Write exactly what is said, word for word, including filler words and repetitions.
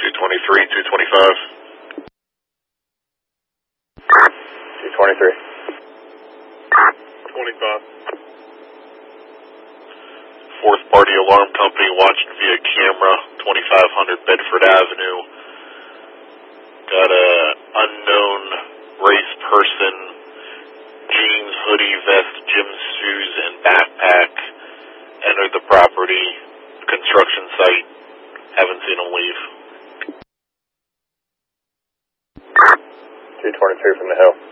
two twenty-three, two twenty-five. two twenty-three. twenty-five. Fourth party alarm company watched via camera, twenty-five hundred Bedford Avenue. Got a unknown race person, jeans, hoodie, vest, gym shoes, and backpack. Entered the property, construction site. Haven't seen him leave. two twenty-three from the hill.